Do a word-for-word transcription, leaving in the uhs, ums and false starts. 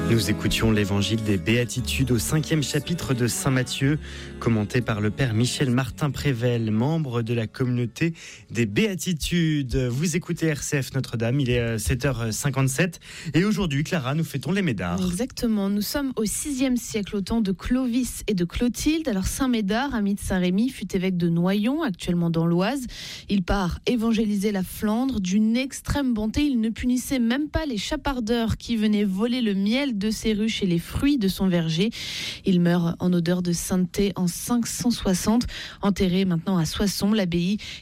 Nous écoutions l'évangile des Béatitudes au cinquième chapitre de Saint Matthieu, commenté par le père Michel Martin Prével, membre de la communauté des Béatitudes. Vous écoutez R C F Notre-Dame, il est sept heures cinquante-sept et aujourd'hui, Clara, nous fêtons les Médards. Exactement, nous sommes au sixième siècle, au temps de Clovis et de Clotilde. Alors Saint Médard, ami de Saint Rémy, fut évêque de Noyon, actuellement dans l'Oise. Il part évangéliser la Flandre d'une extrême bonté. Il ne punissait même pas les chapardeurs qui venaient voler le miel de ses ruches et les fruits de son verger. Il meurt en odeur de sainteté en cinq cent soixante, enterré maintenant à Soissons. L'abbaye